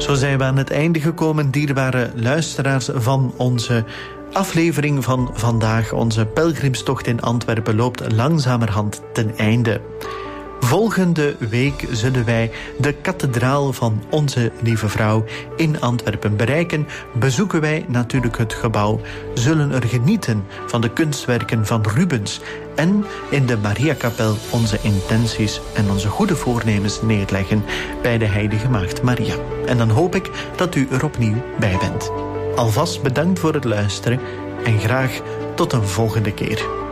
Zo zijn we aan het einde gekomen, dierbare luisteraars, van onze aflevering van vandaag. Onze pelgrimstocht in Antwerpen loopt langzamerhand ten einde. Volgende week zullen wij de kathedraal van Onze Lieve Vrouw in Antwerpen bereiken. Bezoeken wij natuurlijk het gebouw, zullen er genieten van de kunstwerken van Rubens en in de Mariakapel onze intenties en onze goede voornemens neerleggen bij de Heilige Maagd Maria. En dan hoop ik dat u er opnieuw bij bent. Alvast bedankt voor het luisteren en graag tot een volgende keer.